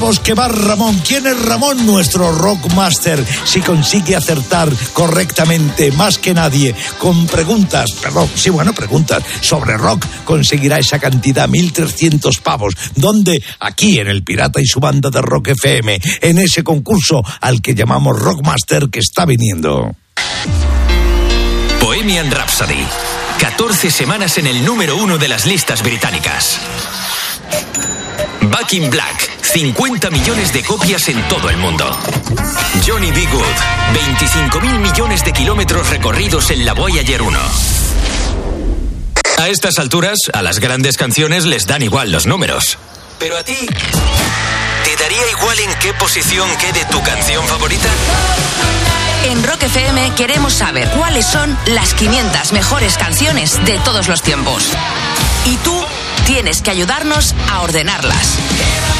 Que va Ramón. ¿Quién es Ramón? Nuestro Rockmaster. Si consigue acertar correctamente, más que nadie, con preguntas sobre rock, conseguirá esa cantidad, 1.300 pavos. ¿Dónde? Aquí, en El Pirata y su banda de Rock FM, en ese concurso al que llamamos Rockmaster, que está viniendo. Bohemian Rhapsody. 14 semanas en el número 1 de las listas británicas. Back in Black. 50 millones de copias en todo el mundo. Johnny B. Good. 25.000 millones de kilómetros recorridos en la Voyager 1. A estas alturas, a las grandes canciones les dan igual los números. Pero a ti, ¿te daría igual en qué posición quede tu canción favorita? En Rock FM queremos saber cuáles son las 500 mejores canciones de todos los tiempos. Y tú tienes que ayudarnos a ordenarlas.